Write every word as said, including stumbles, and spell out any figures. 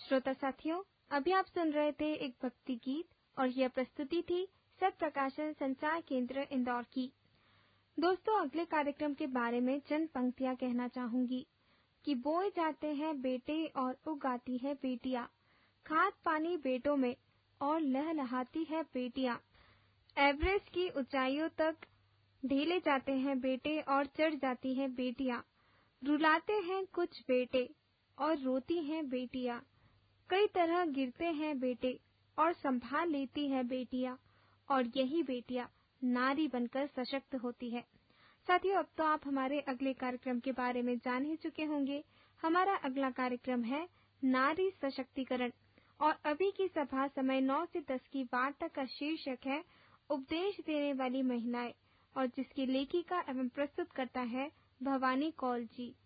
श्रोता साथियों, अभी आप सुन रहे थे एक भक्ति गीत और यह प्रस्तुति थी सत प्रकाशन संचार केंद्र इंदौर की। दोस्तों, अगले कार्यक्रम के बारे में चंद पंक्तियां कहना चाहूंगी कि बोए जाते हैं बेटे और उगाती है बेटियां, खाद पानी बेटों में और लहलहाती है बेटियां। एवरेस्ट की ऊंचाइयों तक ढेले जाते हैं बेटे और चढ़ जाती हैं बेटियां। रुलाते हैं कुछ बेटे और रोती हैं बेटियां। कई तरह गिरते हैं बेटे और संभाल लेती हैं बेटियां, और यही बेटियां नारी बनकर सशक्त होती है। साथियों, अब तो आप हमारे अगले कार्यक्रम के बारे में जान ही चुके होंगे। हमारा अगला कार्यक्रम है नारी सशक्तिकरण, और अभी की सभा समय नौ से दस की वार्ता का शीर्षक है उपदेश देने वाली महिलाएं, और जिसकी लेखिका एवं प्रस्तुत करता है भवानी कौल जी।